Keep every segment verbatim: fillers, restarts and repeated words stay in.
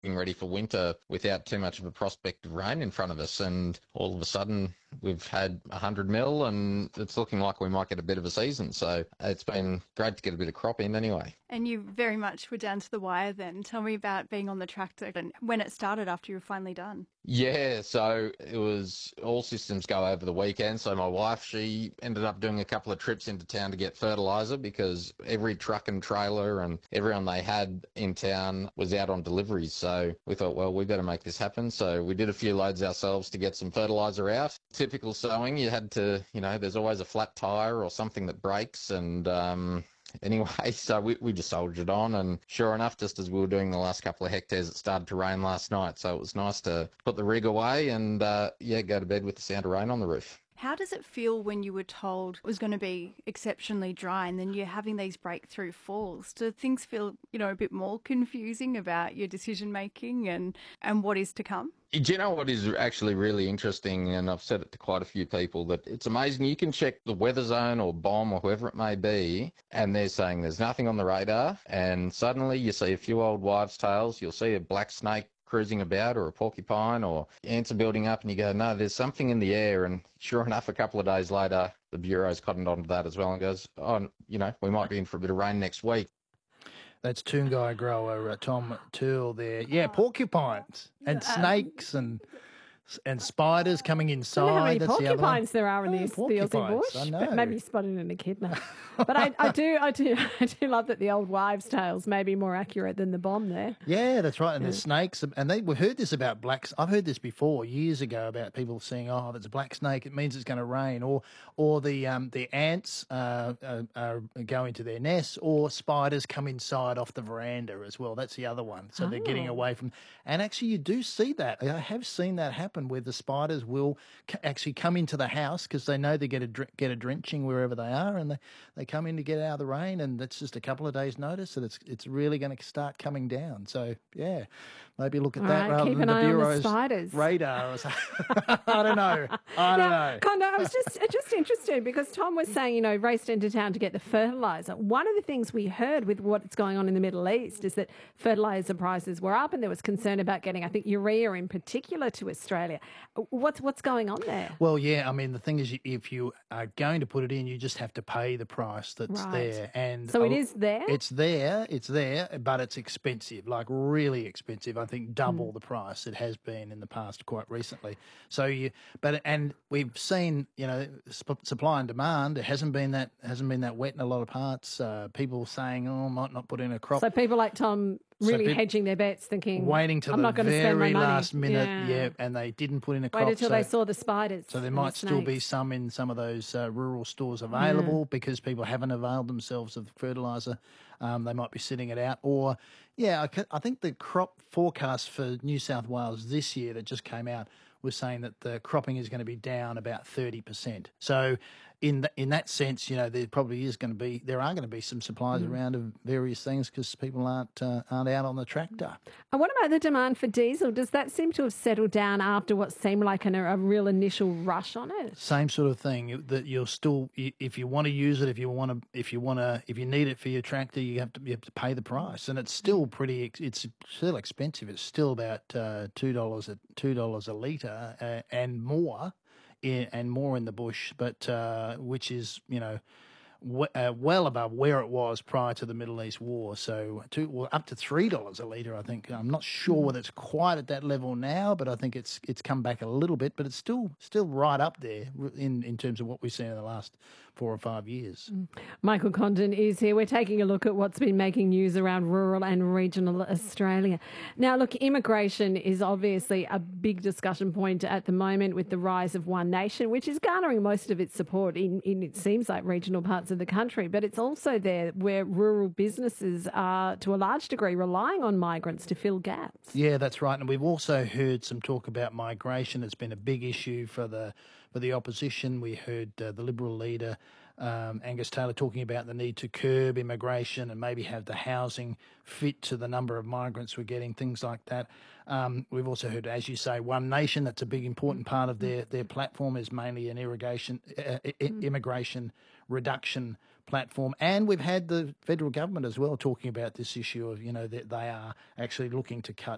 getting ready for winter without too much of a prospect of rain in front of us, and all of a sudden we've had one hundred mil and it's looking like we might get a bit of a season. So it's been great to get a bit of crop in anyway. And you very much were down to the wire then. Tell me about being on the tractor and when it started after you were finally done. Yeah, so it was all systems go over the weekend. So my wife, she ended up doing a couple of trips into town to get fertiliser because every truck and trailer and everyone they had in town was out on deliveries. So we thought, well, we better make this happen. So we did a few loads ourselves to get some fertiliser out. Typical sowing, you had to, you know, there's always a flat tyre or something that breaks, and um, anyway, so we, we just soldiered on, and sure enough, just as we were doing the last couple of hectares, it started to rain last night. So it was nice to put the rig away and, uh, yeah, go to bed with the sound of rain on the roof. How does it feel when you were told it was going to be exceptionally dry and then you're having these breakthrough falls? Do things feel, you know, a bit more confusing about your decision making and, and what is to come? Do you know what is actually really interesting, and I've said it to quite a few people, that it's amazing. You can check the weather zone or BOM or whoever it may be, and they're saying there's nothing on the radar, and suddenly you see a few old wives' tales, you'll see a black snake cruising about or a porcupine or ants are building up, and you go, no, there's something in the air. And sure enough, a couple of days later, the Bureau's cottoned onto that as well and goes, oh, you know, we might be in for a bit of rain next week. That's Toongai grower uh, Tom Toole there. Yeah, porcupines and snakes and and spiders coming inside. I don't know how many That's porcupines the there are in oh, this, the Aussie bush. I know. But maybe spotted an echidna. But I, I do, I do, I do love that the old wives' tales may be more accurate than the bomb there. Yeah, that's right. And yeah. The snakes, and they we've heard this about blacks. I've heard this before years ago about people saying, "Oh, if it's a black snake, it means it's going to rain," or or the um the ants uh, uh, uh, go into their nests, or spiders come inside off the veranda as well. That's the other one. So oh. they're getting away from. And actually, you do see that. I have seen that happen where the spiders will actually come into the house because they know they get a get a drenching wherever they are, and they, they come in to get out of the rain, and that's just a couple of days' notice that it's it's really going to start coming down. So yeah, maybe look at All that right, rather keep than an the eye Bureau's on the spiders. radar. Or something. I don't know. I don't now, know. Kondo, I was just just interested because Tom was saying, you know, raced into town to get the fertiliser. One of the things we heard with what's going on in the Middle East is that fertiliser prices were up, and there was concern about getting, I think, urea in particular to Australia. What's what's going on there? Well, yeah, I mean, the thing is, if you are going to put it in, you just have to pay the price that's right. there. And so it is there? It's there, it's there, but it's expensive, like really expensive. I think double mm. the price it has been in the past quite recently. So you, but and we've seen, you know, sp- supply and demand. It hasn't been that hasn't been that wet in a lot of parts. Uh, people saying, oh, I might not put in a crop. So people like Tom really so hedging their bets, thinking, waiting till I'm the not going to spend my very money. last minute, yeah. yeah, and they didn't put in a crop. Wait until so, they saw the spiders. So there might the still be some in some of those uh, rural stores available yeah. because people haven't availed themselves of fertiliser. Um, they might be sitting it out. Or, yeah, I, I think the crop forecast for New South Wales this year that just came out was saying that the cropping is going to be down about thirty percent. So in the, in that sense, you know, there probably is going to be, there are going to be some supplies mm. around of various things because people aren't uh, aren't out on the tractor. And what about the demand for diesel? Does that seem to have settled down after what seemed like an, a real initial rush on it? Same sort of thing. That you'll still, if you want to use it, if you want to, if you want to, if you need it for your tractor, you have to you have to pay the price, and it's still pretty. It's still expensive. It's still about uh, two dollars a two dollars a litre uh, and more. In, and more in the bush, but uh, which is, you know, w- uh, well above where it was prior to the Middle East war. So two, well, up to three dollars a litre, I think. I'm not sure whether it's quite at that level now, but I think it's it's come back a little bit, but it's still still right up there in, in terms of what we've seen in the last four or five years. Mm. Michael Condon is here. We're taking a look at what's been making news around rural and regional Australia. Now, look, immigration is obviously a big discussion point at the moment with the rise of One Nation, which is garnering most of its support in, in it seems like, regional parts of the country. But it's also there where rural businesses are, to a large degree, relying on migrants to fill gaps. Yeah, that's right. And we've also heard some talk about migration. It's been a big issue for the for the opposition. We heard uh, the Liberal leader, um, Angus Taylor, talking about the need to curb immigration and maybe have the housing fit to the number of migrants we're getting, things like that. Um, we've also heard, as you say, One Nation. That's a big important part of their, their platform, is mainly an irrigation, uh, mm. immigration reduction platform. And we've had the federal government as well talking about this issue of, you know, that they are actually looking to cut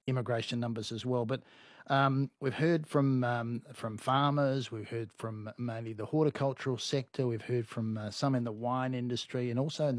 immigration numbers as well. But um, we've heard from um, from farmers, we've heard from mainly the horticultural sector, we've heard from uh, some in the wine industry, and also in the